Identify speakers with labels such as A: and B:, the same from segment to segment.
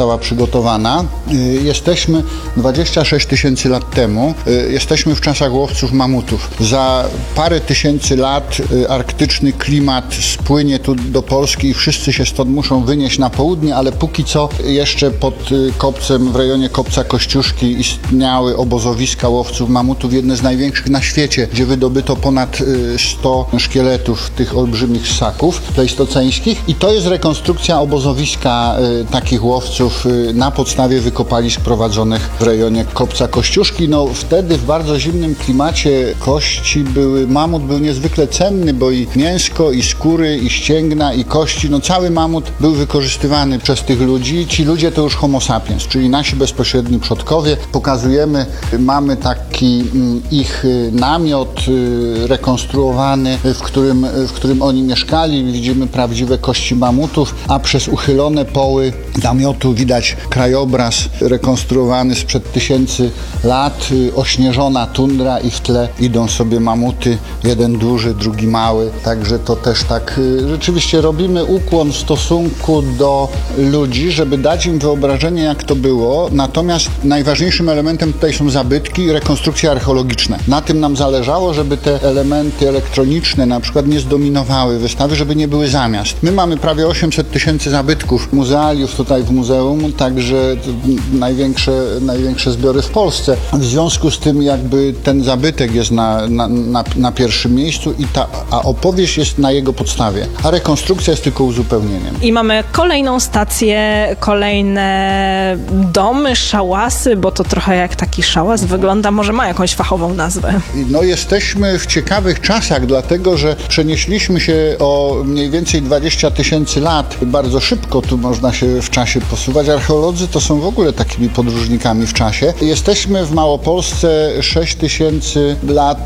A: została przygotowana. Jesteśmy 26 tysięcy lat temu, jesteśmy w czasach łowców mamutów. Za parę tysięcy lat arktyczny klimat spłynie tu do Polski i wszyscy się stąd muszą wynieść na południe, ale póki co jeszcze pod Kopcem, w rejonie Kopca Kościuszki istniały obozowiska łowców mamutów, jedne z największych na świecie, gdzie wydobyto ponad 100 szkieletów tych olbrzymich ssaków pleistoceńskich i to jest rekonstrukcja obozowiska takich łowców na podstawie wykopalisk prowadzonych w rejonie Kopca Kościuszki. No wtedy w bardzo zimnym klimacie kości mamut był niezwykle cenny, bo i mięsko, i skóry, i ścięgna, i kości, no cały mamut był wykorzystywany przez tych ludzi. Ci ludzie to już homo sapiens, czyli nasi bezpośredni przodkowie. Pokazujemy, mamy taki ich namiot rekonstruowany, w którym oni mieszkali. Widzimy prawdziwe kości mamutów, a przez uchylone poły namiotu widać krajobraz rekonstruowany sprzed tysięcy lat, ośnieżona tundra i w tle idą sobie mamuty, jeden duży, drugi mały. Także to też tak rzeczywiście robimy ukłon w stosunku do ludzi, żeby dać im wyobrażenie, jak to było. Natomiast najważniejszym elementem tutaj są zabytki i rekonstrukcje archeologiczne. Na tym nam zależało, żeby te elementy elektroniczne na przykład nie zdominowały wystawy, żeby nie były zamiast. My mamy prawie 800 tysięcy zabytków muzealiów tutaj w muzeum, także największe zbiory w Polsce. W związku z tym jakby ten zabytek jest na pierwszym miejscu a opowieść jest na jego podstawie, a rekonstrukcja jest tylko uzupełnieniem.
B: I mamy kolejną stację, kolejne domy, szałasy, bo to trochę jak taki szałas wygląda, może ma jakąś fachową nazwę.
A: No jesteśmy w ciekawych czasach, dlatego że przenieśliśmy się o mniej więcej 20 tysięcy lat. Bardzo szybko tu można się w czasie posuwać. Archeolodzy to są w ogóle takimi podróżnikami w czasie. Jesteśmy w Małopolsce 6 tysięcy lat,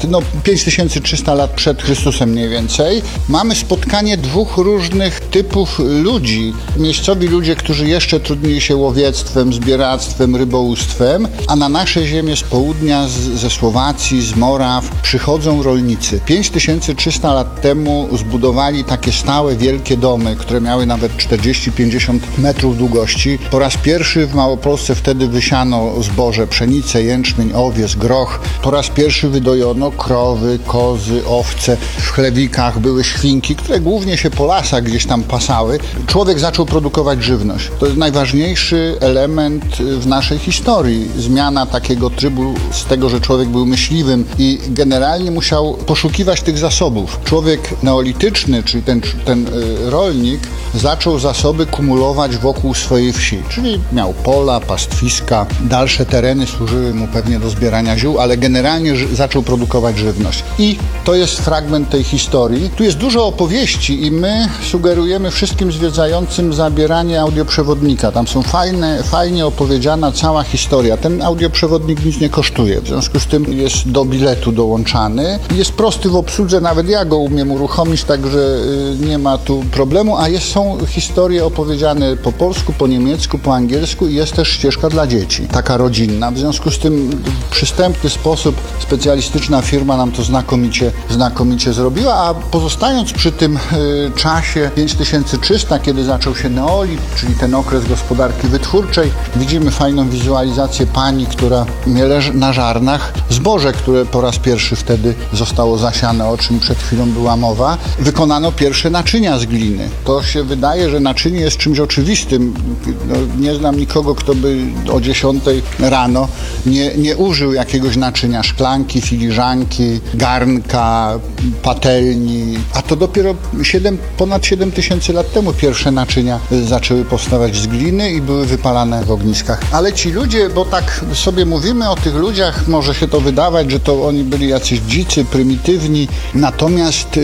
A: 5300 lat przed Chrystusem mniej więcej. Mamy spotkanie dwóch różnych typów ludzi. Miejscowi ludzie, którzy jeszcze trudnili się łowiectwem, zbieractwem, rybołówstwem, a na nasze ziemię z południa, ze Słowacji, z Moraw przychodzą rolnicy. 5300 lat temu zbudowali takie stałe, wielkie domy, które miały nawet 40-50 metrów długości. Po raz pierwszy w Małopolsce wtedy wysiano zboże, pszenicę, jęczmień, owiec, groch. Po raz pierwszy wydojono krowy, kozy, owce. W chlewikach były świnki, które głównie się po lasach gdzieś tam pasały. Człowiek zaczął produkować żywność. To jest najważniejszy element w naszej historii. Zmiana takiego trybu z tego, że człowiek był myśliwym i generalnie musiał poszukiwać tych zasobów. Człowiek neolityczny, czyli ten rolnik, zaczął zasoby kumulować wokół swojej wsi, czyli miał pola, pastwiska, dalsze tereny służyły mu pewnie do zbierania ziół, ale generalnie zaczął produkować żywność. I to jest fragment tej historii. Tu jest dużo opowieści i my sugerujemy wszystkim zwiedzającym zabieranie audioprzewodnika. Tam są fajnie opowiedziana cała historia. Ten audioprzewodnik nic nie kosztuje, w związku z tym jest do biletu dołączany. Jest prosty w obsłudze, nawet ja go umiem uruchomić, także nie ma tu problemu, a są historie opowiedziane po polsku, po niemiecku, po angielsku i jest też ścieżka dla dzieci, taka rodzinna. W związku z tym w przystępny sposób specjalistyczna firma nam to znakomicie zrobiła, a pozostając przy tym czasie 5300, kiedy zaczął się neolit, czyli ten okres gospodarki wytwórczej, widzimy fajną wizualizację pani, która miele na żarnach zboże, które po raz pierwszy wtedy zostało zasiane, o czym przed chwilą była mowa. Wykonano pierwsze naczynia z gliny. To się wydaje, że naczynie jest czymś oczywistym. Nie znam nikogo, kto by o 10 rano nie użył jakiegoś naczynia, szklanki, filiżanki, garnka, patelni, a to dopiero ponad 7 tysięcy lat temu pierwsze naczynia zaczęły powstawać z gliny i były wypalane w ogniskach. Ale ci ludzie, bo tak sobie mówimy o tych ludziach, może się to wydawać, że to oni byli jacyś dzicy, prymitywni, natomiast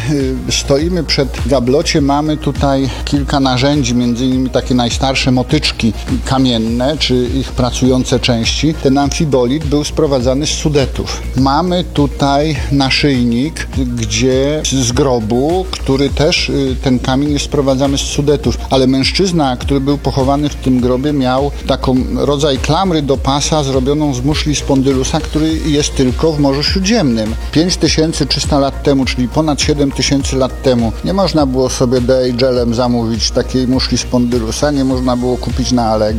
A: stoimy przed gablociem, mamy tutaj kilka narzędzi, między innymi takie najstarsze motyczki kamienne, czy ich pracujące części. Ten amfibolit był sprowadzany z Sudetów. Mamy tutaj naszyjnik, gdzie z grobu, który też ten kamień jest sprowadzany z Sudetów, ale mężczyzna, który był pochowany w tym grobie, miał taką rodzaj klamry do pasa zrobioną z muszli spondylusa, który jest tylko w Morzu Śródziemnym. 5300 lat temu, czyli ponad 7000 lat temu, nie można było sobie DHL-em zamówić takiej muszli spondylusa, nie można było kupić na Allegro.